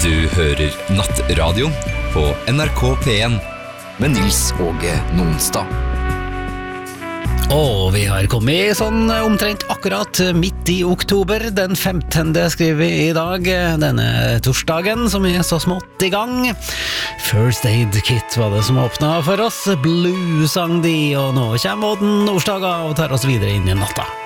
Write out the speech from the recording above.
Du hører Nattradio på NRK P1 med Nils Åge Nonstad. Og vi har kommet sånn omtrent akkurat midt i oktober, den 15. skriver vi i dag, denne torsdagen som er så smått i gang. First Aid Kit var det som åpnet for oss, Blue sang de, og nå kommer Odden Nordstoga og tar oss videre inn i natta.